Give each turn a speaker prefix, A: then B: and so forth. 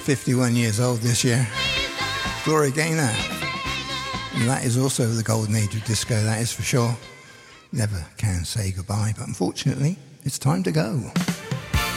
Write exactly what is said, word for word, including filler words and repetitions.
A: fifty-one years old this year. Gloria Gaynor. And that is also the golden age of disco, that is for sure. Never can say goodbye, but unfortunately, it's time to go.